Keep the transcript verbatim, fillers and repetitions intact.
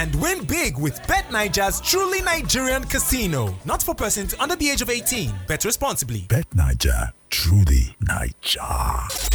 and win big with BetNiger's truly Nigerian casino. Not for persons under the age of eighteen. Bet responsibly. BetNiger, truly Niger.